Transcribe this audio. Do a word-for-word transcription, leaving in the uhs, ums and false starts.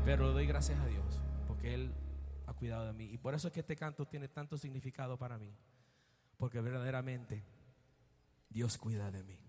Pero doy gracias a Dios porque Él ha cuidado de mí. Y por eso es que este canto tiene tanto significado para mí. Porque verdaderamente Dios cuida de mí.